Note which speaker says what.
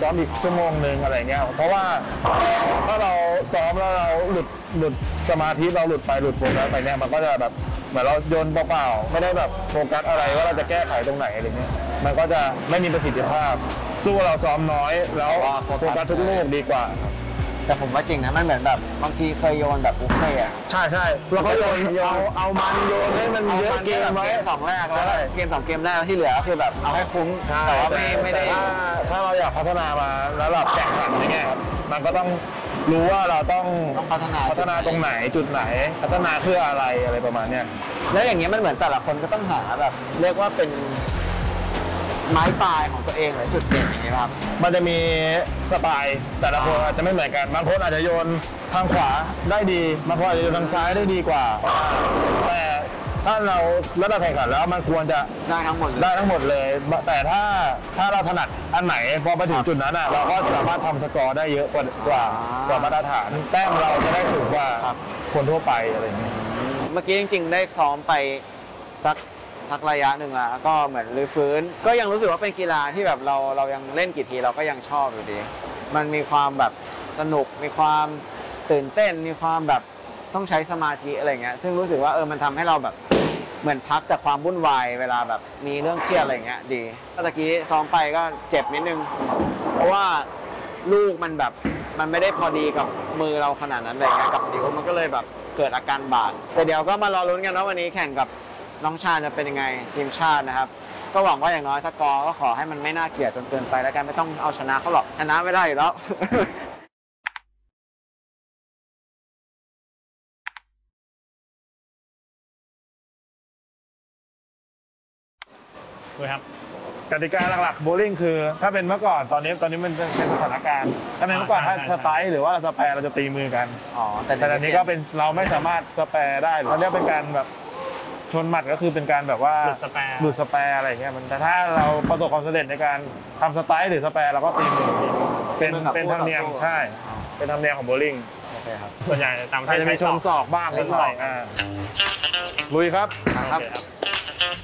Speaker 1: ซ้อมอีกชั่วโมงนึงอะไรเงี้ยเพราะว่าถ้าเราซ้อมแล้วเราหลุดสมาธิเราหลุดโฟกัสไปเนี่ยมันก็จะแบบเหมือนเราโยนเปล่าๆไม่ได้แบบโฟกัสอะไรว่าเราจะแก้ไขตรงไหนอะไรเงี้ยมันก็จะไม่มีประสิทธิภาพสู้เราซ้อมน้อยแล้วโฟกัสทุกลูกดีกว่า
Speaker 2: แต่ผมว่าจริงนะมันเหมือนแบบบางทีเคยโยนแบบบุฟเฟ่อะ
Speaker 1: ใช่เราก็โยนเอามันโยนให้มันเยอะเกมไว้
Speaker 2: 2 แรกแล้วเกม2 เกมแรกที่เหลือก็คือแบบเอาให้คุ้มแต่ว่าไม่ได้
Speaker 1: ถ้าเราอยากพัฒนามาแล้วแบบแข่งขันอย่างเงี้ยครับมันก็ต้องรู้ว่าเราต้อง
Speaker 2: พัฒ
Speaker 1: นาตรงไหนจุดไหนพัฒนาเพื่ออะไรประมาณเนี้ย
Speaker 2: แล้วอย่างเงี้ยมันเหมือนแต่ละคนก็ต้องหาแบบเรียกว่าเป็นไม้ปลายของตัวเองหรือจุดเด่นอย่างเงี้ยครับ
Speaker 1: มันจะมีสไตล์แต่ละคนอาจจะไม่เหมือนกันบางคนอาจจะโยนทางขวาได้ดีบางคนอาจจะโยนทางซ้ายได้ดีกว่าแต่ถ้าเราระดับแข่งขันแล้วมันควรจะ
Speaker 2: ได้ทั้งหมด
Speaker 1: เลยแต่ถ้าเราถนัดอันไหนพอไปถึงจุดนั้นเราก็สามารถทำสกอร์ได้เยอะกว่ามาตรฐานแต้มเราจะได้สูงกว่าคนทั่วไปอะไรอย่างเงี้ย
Speaker 2: เมื่อกี้จริงๆได้ซ้อมไปสักระยะหนึ่งแล้วก็เหมือนรื้อฟื้นก็ยังรู้สึกว่าเป็นกีฬาที่แบบเรายังเล่นกี่ทีเราก็ยังชอบอยู่ดีมันมีความแบบสนุกมีความตื่นเต้นมีความแบบต้องใช้สมาธิอะไรเงี้ยซึ่งรู้สึกว่ามันทำให้เราแบบเหมือนพักจากความวุ่นวายเวลาแบบมีเรื่องเครียดอะไรเงี้ยดีเมื่อกี้ซ้อมไปก็เจ็บนิดนึงเพราะว่าลูกมันแบบมันไม่ได้พอดีกับมือเราขนาดนั้นอะไรเงี้ยกับนิ้วมันก็เลยแบบเกิดอาการบาดแต่เดี๋ยวก็มารอลุ้นกันว่าวันนี้แข่งกับน้องชาจะเป็นยังไงทีมชาตินะครับก็หวังว่าอย่างน้อยสกอร์ก็ขอให้มันไม่น่าเกลียดจนเกินไปแล้วกันไม่ต้องเอาชนะเขาหรอกชนะไม่ได้อยู่แล้ว
Speaker 1: ครับกติกาหลักๆโบลิ่งคือถ้าเป็นเมื่อก่อนตอนนี้มันเป็นสถานการณ์ถ้าเป็นเมื่อก่อนถ้าสไตล์หรือว่าสแปร์เราจะตีมือกันแต่ตอนนี้ก็เป็นเราไม่สามารถสแปร์ได้ตอนนี้เป็นการแบบชนหมัดก็คือเป็นการแบบว่าหลุดสแปร์อะไรเงี้ยแต่ถ้าเราประสบความสำเร็จในการทำสไตล์หรือสแปร์เราก็ตีมือเป็นธรรมเนียมใช่เป็นธรรมเนียมของโบลิ่ง
Speaker 3: ส่วนใหญ่ตามที่
Speaker 1: จะมีชนศอกบ้างนิดหน่อยลุยครับ